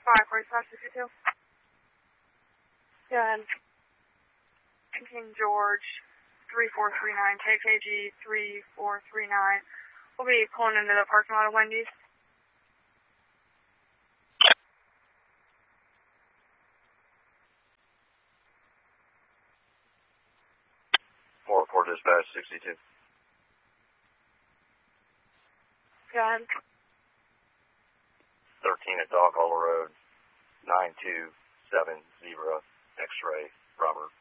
54562. Go ahead. King George 3439, KKG 3439. We'll be pulling into the parking lot of Wendy's. Four dispatch 62. Go ahead. 13 at Dog Hollow Road, 9270 X-ray Robert.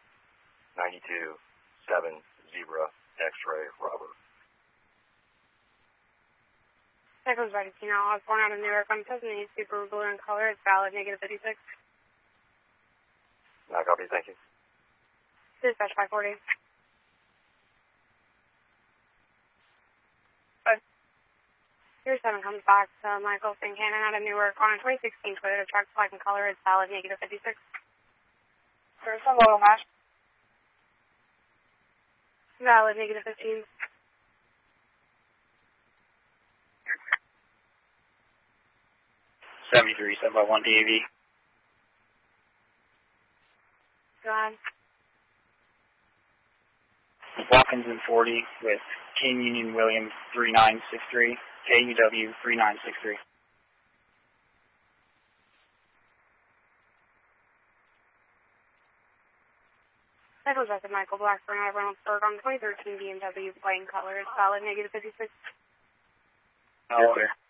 9270 X-ray Robert. Echoes ready to now. I was born out of Newark. I'm testing the super blue in color. It's valid, negative 56. I copy, thank you. Dispatch 540. Your 7 comes back to Michael St. Cannon out of Newark on a 2016 Toyota truck, black in color. It's valid, negative 56. There's some oil match. Valid, negative 15. '73, 7x1 DAV. Go ahead. Watkins in 40 with King Union Williams 3963, KUW 3963. Echoes back to Michael Blackburn out of Reynoldsburg on 2013 BMW, plain color. It's valid, negative 56. All clear.